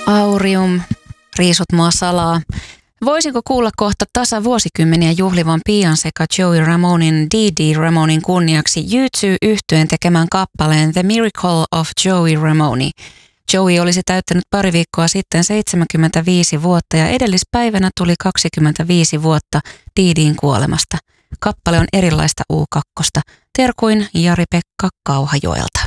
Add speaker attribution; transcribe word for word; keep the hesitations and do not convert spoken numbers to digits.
Speaker 1: Aurium, riisut mua salaa. Voisinko kuulla kohta tasa vuosikymmeniä juhlivan Beyoncé sekä Joey Ramonin Dee Dee Ramonin kunniaksi U two-yhtyeen tekemään kappaleen The Miracle of Joey Ramone. Joey olisi täyttänyt pari viikkoa sitten seitsemänkymmentäviisi vuotta ja edellispäivänä tuli kaksikymmentäviisi vuotta Dee Deen kuolemasta. Kappale on erilaista U kaksi. Terkuin Jari-Pekka Kauhajoelta.